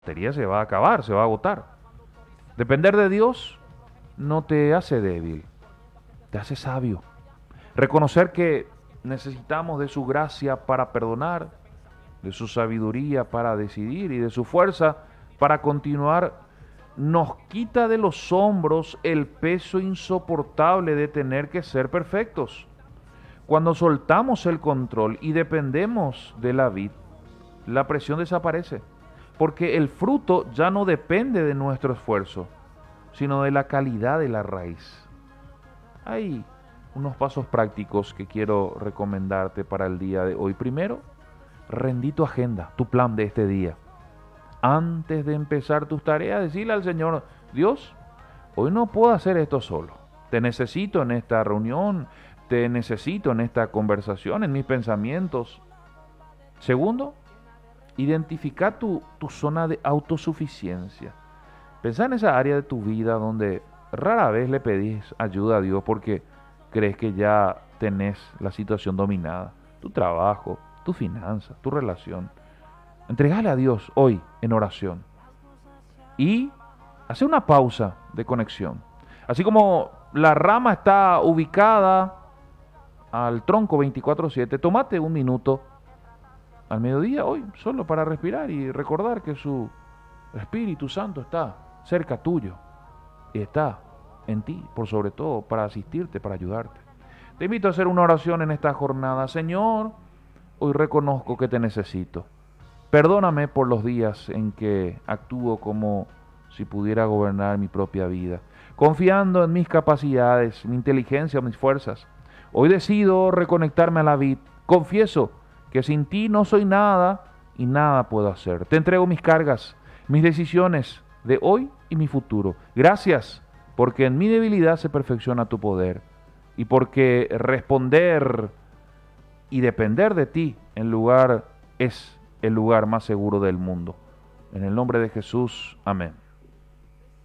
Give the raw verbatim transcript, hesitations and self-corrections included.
batería se va a acabar, se va a agotar. Depender de Dios no te hace débil, te hace sabio. Reconocer que necesitamos de su gracia para perdonar, de su sabiduría para decidir y de su fuerza para continuar, nos quita de los hombros el peso insoportable de tener que ser perfectos. Cuando soltamos el control y dependemos de la vid, la presión desaparece, porque el fruto ya no depende de nuestro esfuerzo, sino de la calidad de la raíz. Hay unos pasos prácticos que quiero recomendarte para el día de hoy. Primero, rendí tu agenda, tu plan de este día. Antes de empezar tus tareas, decirle al Señor: Dios, hoy no puedo hacer esto solo. Te necesito en esta reunión, te necesito en esta conversación, en mis pensamientos. Segundo, identifica tu, tu zona de autosuficiencia. Pensá en esa área de tu vida donde rara vez le pedís ayuda a Dios porque crees que ya tenés la situación dominada. Tu trabajo, tu finanza, tu relación. Entregale a Dios hoy en oración. Y hace una pausa de conexión. Así como la rama está ubicada al tronco veinticuatro siete, tómate un minuto al mediodía hoy, solo para respirar y recordar que su Espíritu Santo está cerca tuyo y está en ti, por sobre todo, para asistirte, para ayudarte. Te invito a hacer una oración en esta jornada. Señor, hoy reconozco que te necesito. Perdóname por los días en que actúo como si pudiera gobernar mi propia vida, confiando en mis capacidades, mi inteligencia, mis fuerzas. Hoy decido reconectarme a la vid. Confieso que sin ti no soy nada y nada puedo hacer. Te entrego mis cargas, mis decisiones de hoy y mi futuro. Gracias, porque en mi debilidad se perfecciona tu poder y porque responder y depender de ti en lugar es el lugar más seguro del mundo. En el nombre de Jesús, amén.